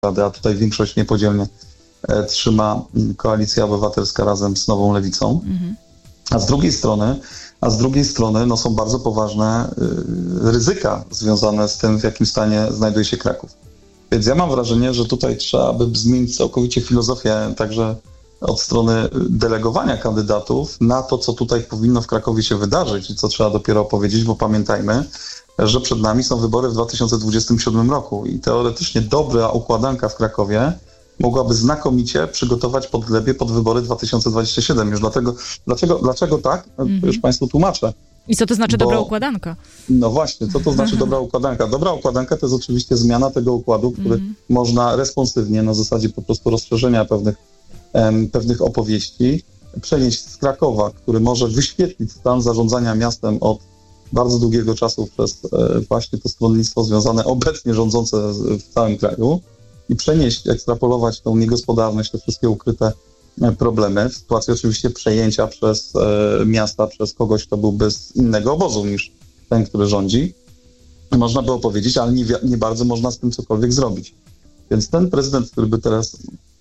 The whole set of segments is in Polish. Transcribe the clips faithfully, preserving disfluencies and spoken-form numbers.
Rady, a tutaj większość niepodzielnie e, trzyma Koalicja Obywatelska razem z Nową Lewicą. Mhm. A z drugiej strony, a z drugiej strony no, są bardzo poważne y, ryzyka związane z tym, w jakim stanie znajduje się Kraków. Więc ja mam wrażenie, że tutaj trzeba by zmienić całkowicie filozofię także od strony delegowania kandydatów na to, co tutaj powinno w Krakowie się wydarzyć i co trzeba dopiero opowiedzieć, bo pamiętajmy, że przed nami są wybory w dwa tysiące dwudziestym siódmym roku i teoretycznie dobra układanka w Krakowie mogłaby znakomicie przygotować podglebie pod wybory dwa tysiące dwudziesty siódmy. Już dlatego, dlaczego, dlaczego tak? Mm-hmm. Już Państwu tłumaczę. I co to znaczy bo, dobra układanka? No właśnie, co to znaczy dobra układanka? Dobra układanka to jest oczywiście zmiana tego układu, który mm-hmm. można responsywnie, na zasadzie po prostu rozszerzenia pewnych, em, pewnych opowieści, przenieść z Krakowa, który może wyświetlić stan zarządzania miastem od bardzo długiego czasu przez e, właśnie to stronnictwo związane obecnie rządzące w całym kraju i przenieść, ekstrapolować tą niegospodarność, te wszystkie ukryte problemy w sytuacji oczywiście przejęcia przez e, miasta, przez kogoś, kto byłby z innego obozu niż ten, który rządzi. Można by opowiedzieć, ale nie, nie bardzo można z tym cokolwiek zrobić. Więc ten prezydent, który by teraz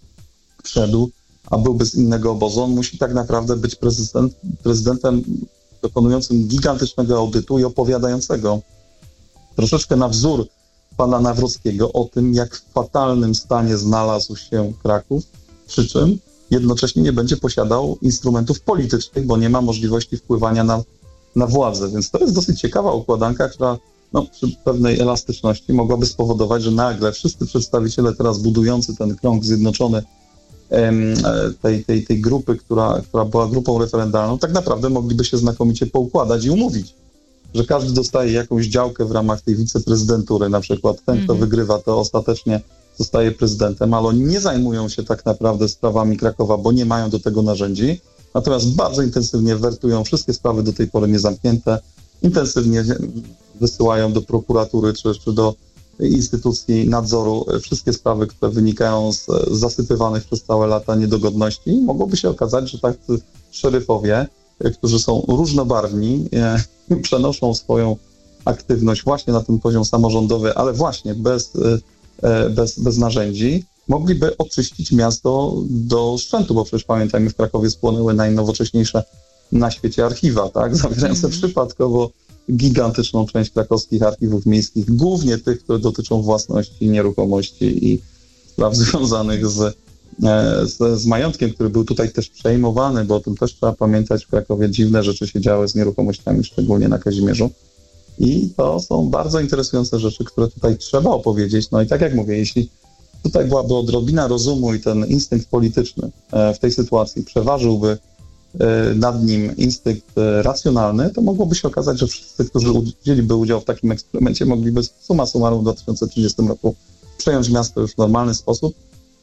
wszedł, a byłby z innego obozu, on musi tak naprawdę być prezydent, prezydentem dokonującym gigantycznego audytu i opowiadającego troszeczkę na wzór pana Nawrockiego o tym, jak w fatalnym stanie znalazł się Kraków, przy czym jednocześnie nie będzie posiadał instrumentów politycznych, bo nie ma możliwości wpływania na, na władzę. Więc to jest dosyć ciekawa układanka, która no, przy pewnej elastyczności mogłaby spowodować, że nagle wszyscy przedstawiciele teraz budujący ten krąg zjednoczony em, tej, tej, tej grupy, która, która była grupą referendalną, tak naprawdę mogliby się znakomicie poukładać i umówić, że każdy dostaje jakąś działkę w ramach tej wiceprezydentury, na przykład ten, mm-hmm. kto wygrywa, to ostatecznie zostaje prezydentem, ale oni nie zajmują się tak naprawdę sprawami Krakowa, bo nie mają do tego narzędzi, natomiast bardzo intensywnie wertują wszystkie sprawy do tej pory niezamknięte, intensywnie wysyłają do prokuratury czy, czy do instytucji nadzoru wszystkie sprawy, które wynikają z zasypywanych przez całe lata niedogodności. Mogłoby się okazać, że tacy szeryfowie, którzy są różnobarwni, e, przenoszą swoją aktywność właśnie na ten poziom samorządowy, ale właśnie bez Bez, bez narzędzi, mogliby oczyścić miasto do szczętu, bo przecież pamiętajmy, w Krakowie spłonęły najnowocześniejsze na świecie archiwa, tak, zawierające mm. przypadkowo gigantyczną część krakowskich archiwów miejskich, głównie tych, które dotyczą własności, nieruchomości i spraw związanych z, z, z majątkiem, który był tutaj też przejmowany, bo o tym też trzeba pamiętać, w Krakowie dziwne rzeczy się działy z nieruchomościami, szczególnie na Kazimierzu. I to są bardzo interesujące rzeczy, które tutaj trzeba opowiedzieć. No i tak jak mówię, jeśli tutaj byłaby odrobina rozumu i ten instynkt polityczny w tej sytuacji przeważyłby nad nim instynkt racjonalny, to mogłoby się okazać, że wszyscy, którzy wzięliby udział w takim eksperymencie, mogliby summa summarum w dwa tysiące trzydziestym roku przejąć miasto już w normalny sposób,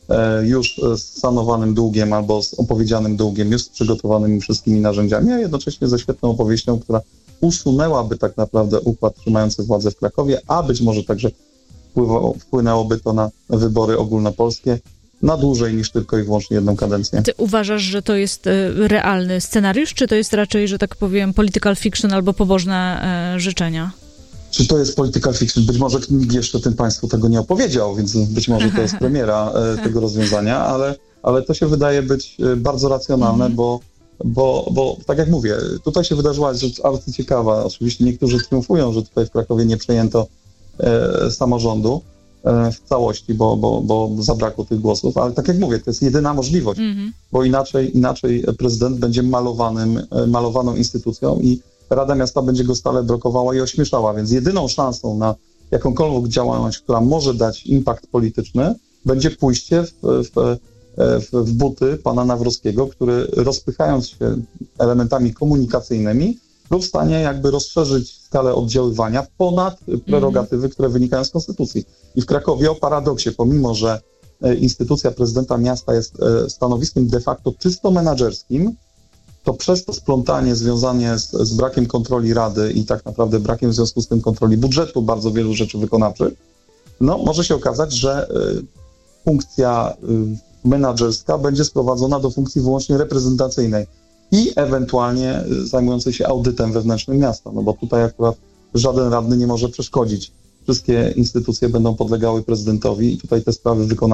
już z sanowanym długiem albo z opowiedzianym długiem, już z przygotowanymi wszystkimi narzędziami, a jednocześnie ze świetną opowieścią, która usunęłaby tak naprawdę układ trzymający władzę w Krakowie, a być może także wpływało, wpłynęłoby to na wybory ogólnopolskie na dłużej niż tylko i wyłącznie jedną kadencję. Ty uważasz, że to jest realny scenariusz, czy to jest raczej, że tak powiem, political fiction albo pobożne e, życzenia? Czy to jest political fiction? Być może nikt jeszcze tym Państwu tego nie opowiedział, więc być może to jest premiera e, tego rozwiązania, ale, ale to się wydaje być bardzo racjonalne, mhm. bo Bo, bo tak jak mówię, tutaj się wydarzyła rzecz arcyciekawa. Oczywiście niektórzy triumfują, że tutaj w Krakowie nie przejęto e, samorządu e, w całości, bo, bo, bo zabrakło tych głosów, ale tak jak mówię, to jest jedyna możliwość, mm-hmm. bo inaczej, inaczej prezydent będzie malowanym, e, malowaną instytucją i Rada Miasta będzie go stale blokowała i ośmieszała, więc jedyną szansą na jakąkolwiek działalność, która może dać impact polityczny, będzie pójście w, w w buty pana Nawrockiego, który rozpychając się elementami komunikacyjnymi był w stanie jakby rozszerzyć skalę oddziaływania ponad prerogatywy, które wynikają z konstytucji. I w Krakowie o paradoksie, pomimo że instytucja prezydenta miasta jest stanowiskiem de facto czysto menadżerskim, to przez to splątanie związane z, z brakiem kontroli Rady i tak naprawdę brakiem w związku z tym kontroli budżetu bardzo wielu rzeczy wykonawczych, no może się okazać, że y, funkcja y, menadżerska będzie sprowadzona do funkcji wyłącznie reprezentacyjnej i ewentualnie zajmującej się audytem wewnętrznym miasta, no bo tutaj akurat żaden radny nie może przeszkodzić. Wszystkie instytucje będą podlegały prezydentowi i tutaj te sprawy wykonawcze